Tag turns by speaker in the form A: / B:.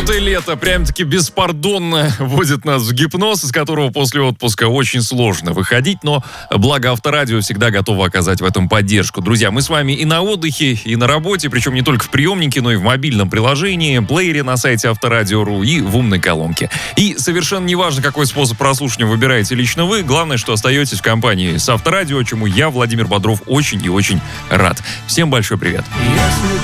A: Лютое лето прям-таки беспардонно вводит нас в гипноз, из которого после отпуска очень сложно выходить, но благо Авторадио всегда готово оказать в этом поддержку. Друзья, мы с вами и на отдыхе, и на работе, причем не только в приемнике, но и в мобильном приложении, плеере на сайте Авторадио.ру и в умной колонке. И совершенно неважно, какой способ прослушивания выбираете лично вы, главное, что остаетесь в компании с Авторадио, чему я, Владимир Бодров, очень и очень рад. Всем большой привет.
B: Если